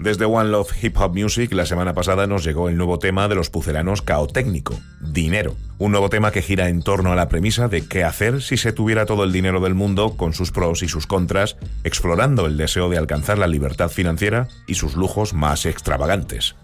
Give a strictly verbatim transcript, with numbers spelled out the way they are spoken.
Desde One Love Hip Hop Music, la semana pasada nos llegó el nuevo tema de los pucelanos Caotécnico, Dinero. Un nuevo tema que gira en torno a la premisa de qué hacer si se tuviera todo el dinero del mundo, con sus pros y sus contras, explorando el deseo de alcanzar la libertad financiera y sus lujos más extravagantes.